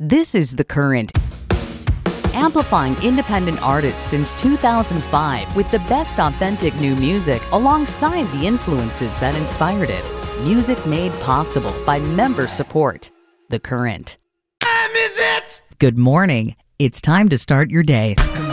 This is The Current, amplifying independent artists since 2005 with the best authentic new music alongside the influences that inspired it. Music made possible by member support. The Current. Is it? Good morning. It's time to start your day.